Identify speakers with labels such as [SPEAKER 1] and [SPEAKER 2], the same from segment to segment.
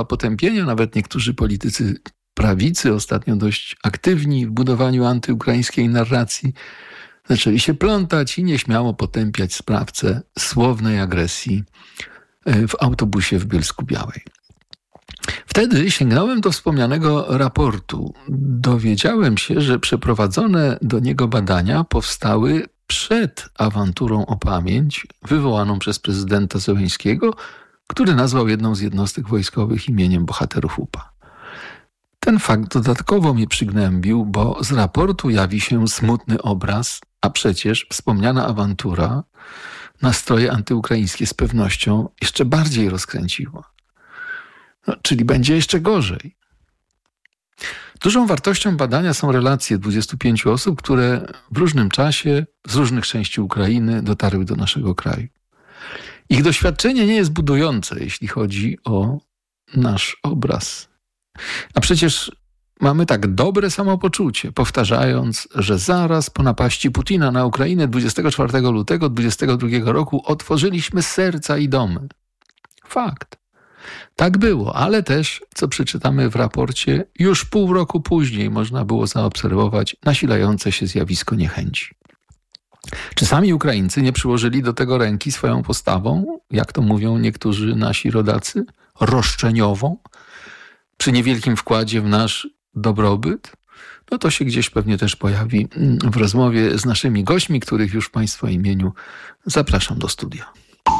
[SPEAKER 1] potępienia. Nawet niektórzy politycy prawicy, ostatnio dość aktywni w budowaniu antyukraińskiej narracji, zaczęli się plątać i nieśmiało potępiać sprawcę słownej agresji w autobusie w Bielsku-Białej. Wtedy sięgnąłem do wspomnianego raportu. Dowiedziałem się, że przeprowadzone do niego badania powstały przed awanturą o pamięć wywołaną przez prezydenta Zełenskiego, który nazwał jedną z jednostek wojskowych imieniem bohaterów UPA. Ten fakt dodatkowo mnie przygnębił, bo z raportu jawi się smutny obraz, a przecież wspomniana awantura nastroje antyukraińskie z pewnością jeszcze bardziej rozkręciła. Czyli będzie jeszcze gorzej. Dużą wartością badania są relacje 25 osób, które w różnym czasie z różnych części Ukrainy dotarły do naszego kraju. Ich doświadczenie nie jest budujące, jeśli chodzi o nasz obraz. A przecież mamy tak dobre samopoczucie, powtarzając, że zaraz po napaści Putina na Ukrainę 24 lutego 2022 roku otworzyliśmy serca i domy. Fakt. Tak było, ale też, co przeczytamy w raporcie, już pół roku później można było zaobserwować nasilające się zjawisko niechęci. Czy sami Ukraińcy nie przyłożyli do tego ręki swoją postawą, jak to mówią niektórzy nasi rodacy, roszczeniową, przy niewielkim wkładzie w nasz dobrobyt? No to się gdzieś pewnie też pojawi w rozmowie z naszymi gośćmi, których już w Państwa imieniu zapraszam do studia.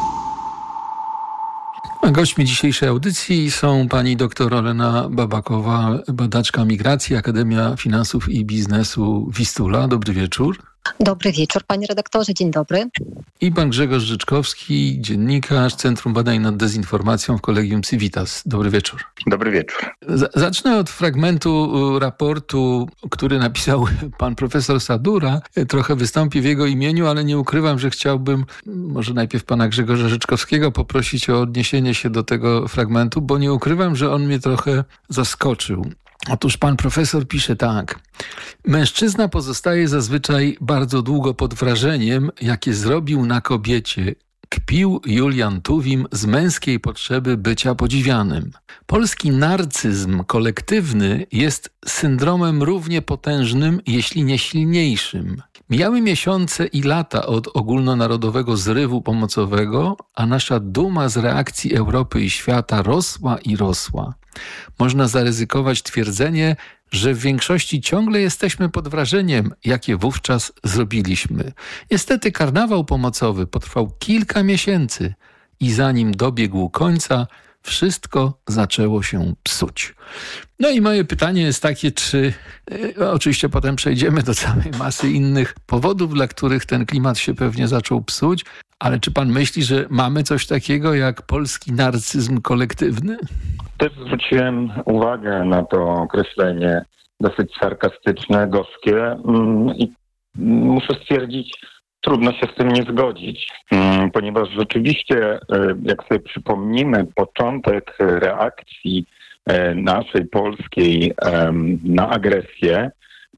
[SPEAKER 1] A gośćmi dzisiejszej audycji są pani dr Olena Babakowa, badaczka migracji, Akademia Finansów i Biznesu Wistula. Dobry wieczór.
[SPEAKER 2] Dobry wieczór, panie redaktorze, dzień dobry.
[SPEAKER 1] I pan Grzegorz Życzkowski, dziennikarz Centrum Badań nad Dezinformacją w Collegium Civitas. Dobry wieczór.
[SPEAKER 3] Dobry wieczór.
[SPEAKER 1] Zacznę od fragmentu raportu, który napisał pan profesor Sadura. Trochę wystąpi w jego imieniu, ale nie ukrywam, że chciałbym może najpierw pana Grzegorza Życzkowskiego poprosić o odniesienie się do tego fragmentu, bo nie ukrywam, że on mnie trochę zaskoczył. Otóż pan profesor pisze tak. Mężczyzna pozostaje zazwyczaj bardzo długo pod wrażeniem, jakie zrobił na kobiecie. Kpił Julian Tuwim z męskiej potrzeby bycia podziwianym. Polski narcyzm kolektywny jest syndromem równie potężnym, jeśli nie silniejszym. Mijały miesiące i lata od ogólnonarodowego zrywu pomocowego, a nasza duma z reakcji Europy i świata rosła i rosła. Można zaryzykować twierdzenie, że w większości ciągle jesteśmy pod wrażeniem, jakie wówczas zrobiliśmy. Niestety karnawał pomocowy potrwał kilka miesięcy i zanim dobiegł końca, wszystko zaczęło się psuć. No i moje pytanie jest takie, czy oczywiście potem przejdziemy do całej masy innych powodów, dla których ten klimat się pewnie zaczął psuć, ale czy pan myśli, że mamy coś takiego jak polski narcyzm kolektywny?
[SPEAKER 3] Też zwróciłem uwagę na to określenie dosyć sarkastyczne, gorzkie i muszę stwierdzić, trudno się z tym nie zgodzić, ponieważ rzeczywiście, jak sobie przypomnimy początek reakcji naszej polskiej na agresję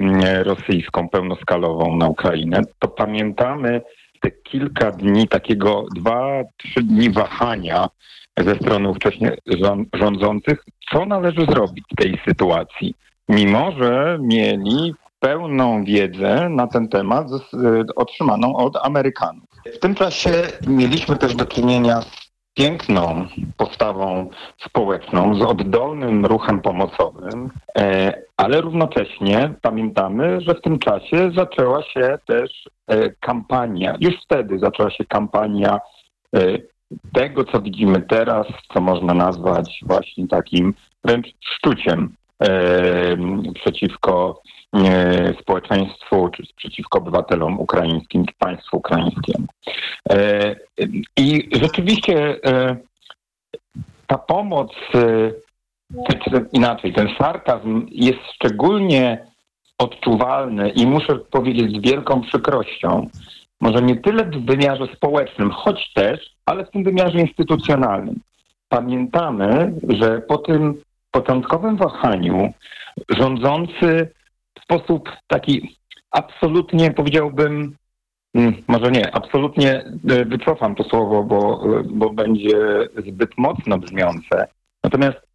[SPEAKER 3] rosyjską pełnoskalową na Ukrainę, to pamiętamy te kilka dni, takiego 2-3 dni wahania ze strony ówcześnie rządzących, co należy zrobić w tej sytuacji, mimo że mieli pełną wiedzę na ten temat otrzymaną od Amerykanów. W tym czasie mieliśmy też do czynienia z piękną postawą społeczną, z oddolnym ruchem pomocowym, ale równocześnie pamiętamy, że w tym czasie zaczęła się też kampania, już wtedy zaczęła się kampania tego, co widzimy teraz, co można nazwać właśnie takim wręcz szczuciem przeciwko społeczeństwu, czy przeciwko obywatelom ukraińskim, czy państwu ukraińskiemu. I rzeczywiście ta pomoc, czy inaczej, ten sarkazm jest szczególnie odczuwalny i muszę powiedzieć z wielką przykrością, może nie tyle w wymiarze społecznym, choć też, ale w tym wymiarze instytucjonalnym. Pamiętamy, że po tym początkowym wahaniu rządzący w sposób taki absolutnie, powiedziałbym, może nie, absolutnie wycofam to słowo, bo będzie zbyt mocno brzmiące. Natomiast